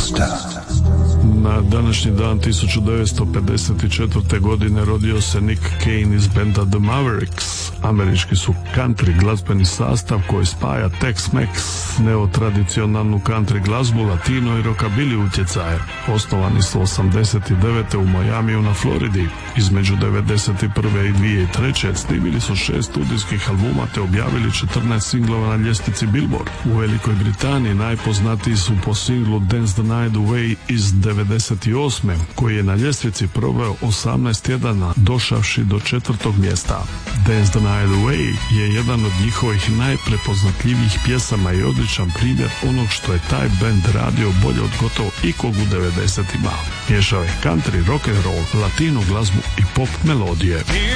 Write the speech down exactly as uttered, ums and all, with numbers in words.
Na današnji dan tisuću devetsto pedeset četvrte. godine rodio se Nick Kane iz benda The Mavericks. Američki su country glazbeni sastav koji spaja Tex-Mex, neotradicionalnu country glazbu, latino i rockabilly utjecaje. Osnovani su osamdeset devete. u Miamiju na Floridi. Između devedeset prve. i dvije tisuće treće. snimili su šest studijskih albuma te objavili četrnaest singlova na ljestvici Billboard. U Velikoj Britaniji najpoznatiji su po singlu Dance the Night Away iz devedeset osme. koji je na ljestvici proveo osamnaest tjedana, došavši do četvrtog mjesta. Dance the Night Away je jedan od njihovih najprepoznatljivijih pjesama i odličan primjer onog što je taj band radio bolje od gotovo ikog u devedesetima. Miješao je country, rock and roll, latino glazbu i pop melodije.